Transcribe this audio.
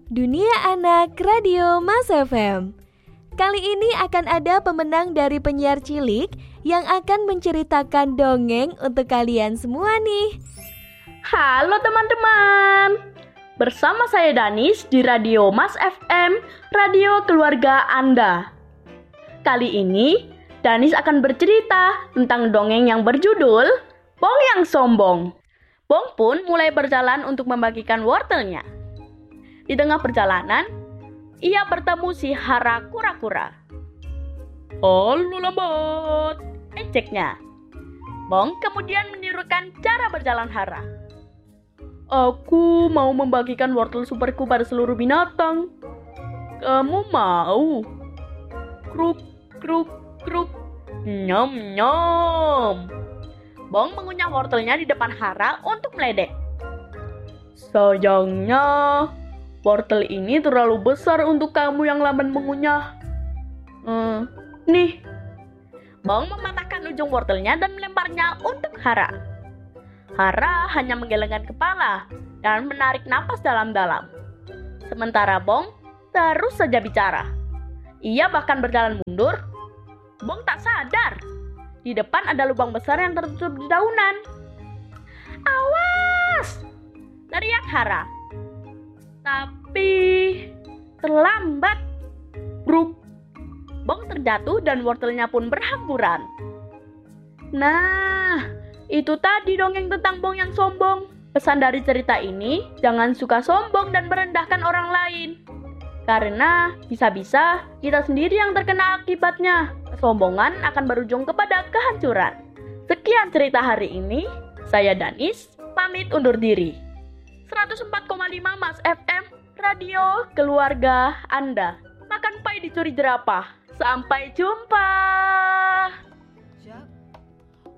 Dunia Anak Radio Mas FM. Kali ini akan ada pemenang dari penyiar cilik yang akan menceritakan dongeng untuk kalian semua nih. Halo teman-teman, bersama saya Danis di Radio Mas FM, radio keluarga Anda. Kali ini Danis akan bercerita tentang dongeng yang berjudul Bong yang Sombong. Bong pun mulai berjalan untuk membagikan wortelnya. Di tengah perjalanan, ia bertemu si Hara kura-kura. "Halo lambat," ejeknya. Bong kemudian menirukan cara berjalan Hara. "Aku mau membagikan wortel superku pada seluruh binatang. Kamu mau?" Kruk, kruk, kruk. Nyom, nyom. Bong mengunyah wortelnya di depan Hara untuk meledek. "Sayangnya, wortel ini terlalu besar untuk kamu yang lamban mengunyah. Nih." Bong mematahkan ujung wortelnya dan melemparnya untuk Hara. Hara hanya menggelengkan kepala dan menarik napas dalam-dalam. Sementara Bong terus saja bicara. Ia bahkan berjalan mundur. Bong tak sadar. Di depan ada lubang besar yang tertutup di daunan. "Awas!" teriak Hara. Tapi terlambat. Bruk. Bong terjatuh dan wortelnya pun berhamburan. Nah, itu tadi dongeng tentang Bong yang sombong. Pesan dari cerita ini, jangan suka sombong dan merendahkan orang lain. Karena bisa-bisa kita sendiri yang terkena akibatnya. Kesombongan akan berujung kepada kehancuran. Sekian cerita hari ini. Saya Danis, pamit undur diri. 104,5 Mas FM, radio keluarga Anda. Makan pai dicuri jerapah. Sampai jumpa.